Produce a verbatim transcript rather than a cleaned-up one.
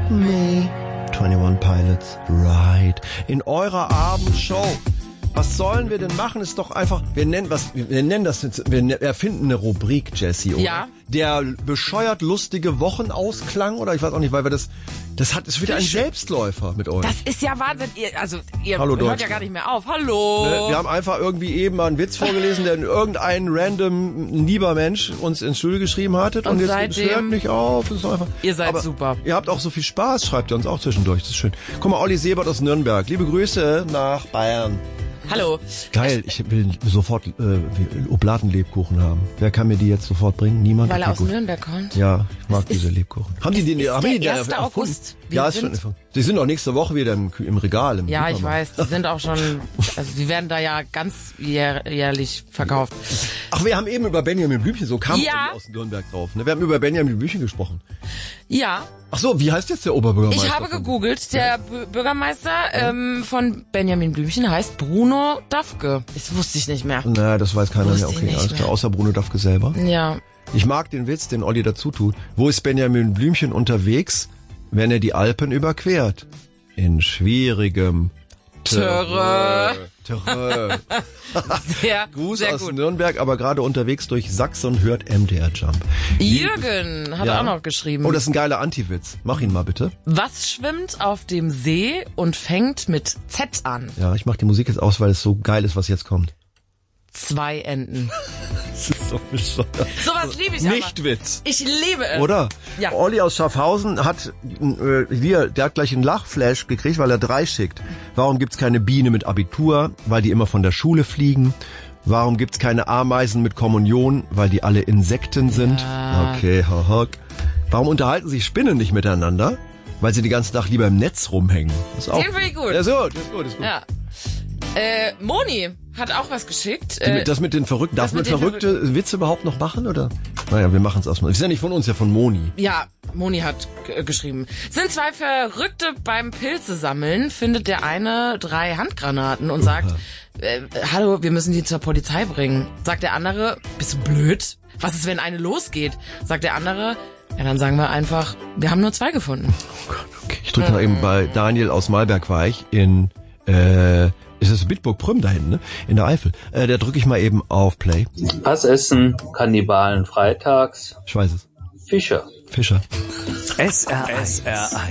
me. einundzwanzig Pilots, right. In eurer Abendshow. Was sollen wir denn machen? Ist doch einfach, wir nennen was, wir nennen das jetzt, wir erfinden eine Rubrik, Jessie, oder? Ja. Der bescheuert lustige Wochenausklang, oder ich weiß auch nicht, weil wir das, das hat, ist wieder ein Selbstläufer mit euch. Das ist ja Wahnsinn. Ihr, also, ihr Hallo, hört ja gar nicht mehr auf. Hallo. Ne, wir haben einfach irgendwie eben mal einen Witz vorgelesen, den irgendein random lieber Mensch uns ins Studio geschrieben hatte. Und, Und jetzt seitdem, es hört nicht auf. Es ist einfach, ihr seid aber super. Ihr habt auch so viel Spaß, schreibt ihr uns auch zwischendurch. Das ist schön. Guck mal, Olli Sebert aus Nürnberg. Liebe Grüße nach Bayern. Hallo. Geil, ich will sofort äh, Oblaten-Lebkuchen haben. Wer kann mir die jetzt sofort bringen? Niemand? Weil er Okay, aus gut. Nürnberg kommt? Ja, ich mag Es diese ist- Lebkuchen. Haben die den ist haben der die den erste erfunden? August. Wir Ja, ist sind- schon. Sie sind auch nächste Woche wieder im, im Regal. Im Ja, ich Supermarkt. weiß. Die sind auch schon, also die werden da ja ganz jähr, jährlich verkauft. Ach, wir haben eben über Benjamin Blümchen, so kam Ja. Olli aus Nürnberg drauf. Ne? Wir haben über Benjamin Blümchen gesprochen. Ja, Ach so, wie heißt jetzt der Oberbürgermeister? ich habe von- gegoogelt. Der B- Bürgermeister ähm, von Benjamin Blümchen heißt Bruno Dafke. Das wusste ich nicht mehr. Na, das weiß keiner mehr. Wusste ich Okay, nicht alles mehr. klar. Außer Bruno Dafke selber. Ja. Ich mag den Witz, den Olli dazu tut. Wo ist Benjamin Blümchen unterwegs, wenn er die Alpen überquert? In schwierigem Terrain. Terrain. Sehr, Gruß sehr aus gut. Nürnberg, aber gerade unterwegs durch Sachsen hört M D R Jump. Jürgen hat Ja. auch noch geschrieben. Oh, das ist ein geiler Anti-Witz. Mach ihn mal bitte. Was schwimmt auf dem See und fängt mit Z an? Ja, ich mach die Musik jetzt aus, weil es so geil ist, was jetzt kommt. Zwei Enten. Das ist so bescheuert. Sowas liebe ich aber. Nicht Witz. Ich liebe es. Oder? Ja. Olli aus Schaffhausen hat, äh, hier, der hat gleich einen Lachflash gekriegt, weil er drei schickt. Warum gibt's keine Biene mit Abitur? Weil die immer von der Schule fliegen. Warum gibt's keine Ameisen mit Kommunion? Weil die alle Insekten sind. Ja. Okay, haha. Warum unterhalten sich Spinnen nicht miteinander? Weil sie die ganze Nacht lieber im Netz rumhängen. Das ist auch, Den finde ich gut. Ja, so, das ist gut, das ist gut. Ja. Äh, Moni hat auch was geschickt. Die Äh, mit- Das mit den Verrückten, darf das man mit den verrückte Witze überhaupt noch machen, oder? Naja, wir machen es erstmal. Ist ja nicht von uns, ja von Moni. ja, Moni hat g- geschrieben. Sind zwei Verrückte beim Pilze sammeln, findet der eine drei Handgranaten und sagt, äh, hallo, wir müssen die zur Polizei bringen. Sagt der andere, bist du blöd? Was ist, wenn eine losgeht? Sagt der andere, ja, dann sagen wir einfach, wir haben nur zwei gefunden. Oh Gott, okay. Ich drücke mal eben bei Daniel aus Malbergweich in, äh, ist es Bitburg-Prüm da hinten, ne? In der Eifel. Äh, da drücke ich mal eben auf Play. Was essen Kannibalen freitags? Ich weiß es. Fische. Fischer. S R eins.